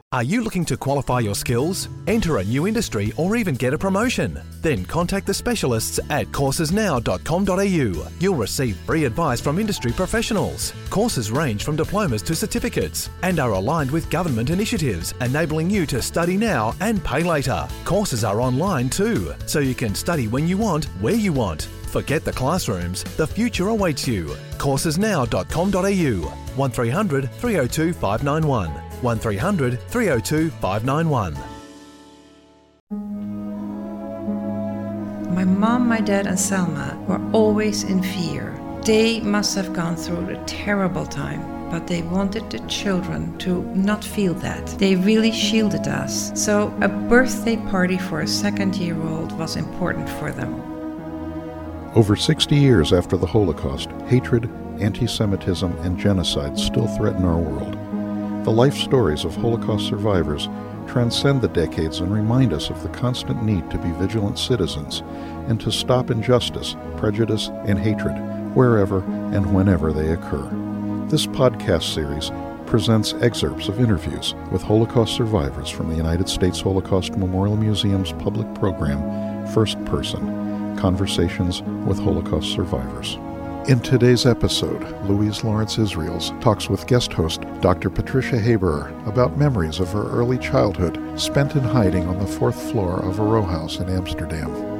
Are you looking to qualify your skills, enter a new industry, or even get a promotion? Then contact the specialists at coursesnow.com.au. You'll receive free advice from industry professionals. Courses range from diplomas to certificates and are aligned with government initiatives, enabling you to study now and pay later. Courses are online too, so you can study when you want, where you want. Forget the classrooms, the future awaits you. Coursesnow.com.au 1300 302 591 1300 302 591. My mom, my dad and Selma were always in fear. They must have gone through a terrible time, but they wanted the children to not feel that. They really shielded us. So a birthday party for a second-year-old was important for them. Over 60 years after the Holocaust, hatred, anti-Semitism, and genocide still threaten our world. The life stories of Holocaust survivors transcend the decades and remind us of the constant need to be vigilant citizens and to stop injustice, prejudice, and hatred wherever and whenever they occur. This podcast series presents excerpts of interviews with Holocaust survivors from the United States Holocaust Memorial Museum's public program, First Person, Conversations with Holocaust Survivors. In today's episode, Louise Lawrence Israels talks with guest host Dr. Patricia Haberer about memories of her early childhood spent in hiding on the fourth floor of a row house in Amsterdam.